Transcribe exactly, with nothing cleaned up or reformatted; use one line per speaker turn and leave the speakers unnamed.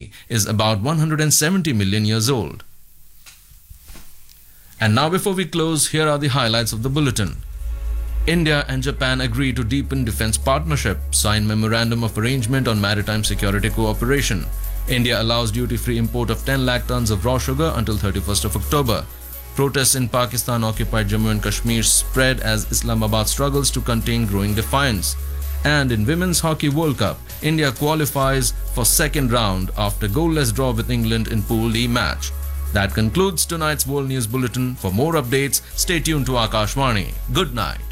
P is about one hundred seventy million years old. And now, before we close, here are the highlights of the bulletin. India and Japan agree to deepen defense partnership, sign memorandum of arrangement on maritime security cooperation. India allows duty-free import of ten lakh tons of raw sugar until thirty-first of October. Protests in Pakistan-occupied Jammu and Kashmir spread as Islamabad struggles to contain growing defiance. And in Women's Hockey World Cup, India qualifies for second round after goalless draw with England in Pool D match. That concludes tonight's World News Bulletin. For more updates, stay tuned to Akashvani. Good night.